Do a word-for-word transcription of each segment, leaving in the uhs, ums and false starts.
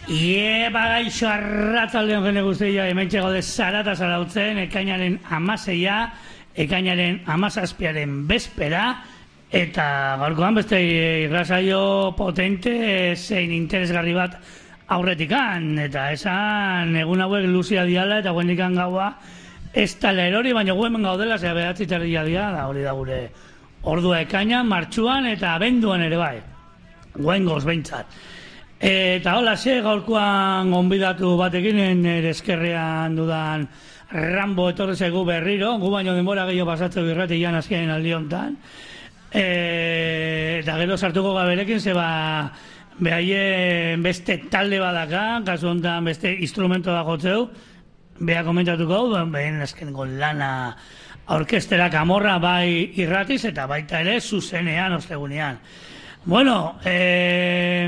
Ie, bagaixo arratzaldeon jende guztia, hemen txegode zara eta zarautzen, ekainaren amaseia, ekainaren amazazpiaren bezpera, eta gaurkoan beste irrasaio potente zein interesgarri bat aurretikan, eta esan egun hauek luzia diala eta guendikan gaua ez tala erori, baina gu hemen gaudela, zera behatzi tardia dia, da hori da gure ordua ekainan, martxuan eta abenduan ere bai, guen goz behintzat. Eta hola ze, gaurkoan gonbidatu batekin ere eskerrean dudan Rambo etorri zaigu berriro, gu baino denbora gehiago pasatzeu irratian azkenean aldi hontan. E, eta gero sartuko gaberekin, zeba behaien beste talde badaka, kasu hontan beste instrumento da jotzeu, beha komentatuko hau, behin azkeneko lana orkestera kamorra bai irratiz eta baita ere zuzenean, ostegunean. Bueno, eh,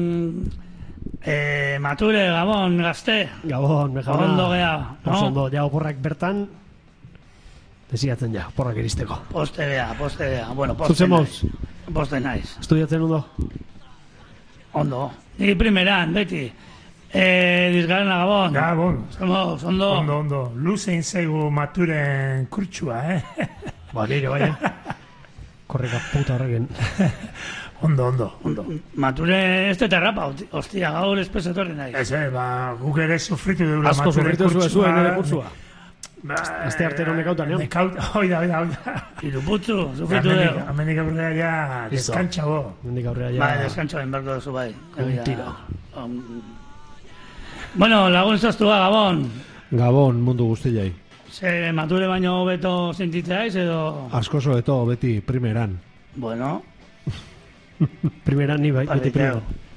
eh, Mature, Gabon, gazte. Gabon, mejana. Ondo geha, no? Ondo, ja oporrak bertan, desiatzen ja, oporrak iristeko. Poste geha, poste geha. Bueno, poste Zutzen naiz. Poste naiz. Estudiatzen ondo? Ondo. Ni primeran, beti. Eh, dizgarena, Gabon. Gabon. Somos, ondo. Ondo, ondo. Luzein zaigu Maturen kurtsua, eh? Ba, nire, baina. Korreka puta horrekin. Ondo, ondo, ondo. Mature ez dut errapa, ostia, gaur espezatorri nahi. Ez, eh, ba, guk ere sufritu deula Asko Maturen sufritu zuen zuen nire kurtsua. kurtsua. Azte artero nekautan, jo? Nekautan, oida, oida, oida. Iruputzu, sufritu dugu. Amenik aurrera ja, deskantxa bo. Amenik aurrera ja... Bai, deskantxa ben berko duzu bai. Un tiro. Bueno, lagun zaztua, Gabon. Gabon, mundu guztiai. Ze Mature baino beto sentitzeaiz edo... Asko soeto, beti primeran. Bueno... Primeran ni bai, beti primeran.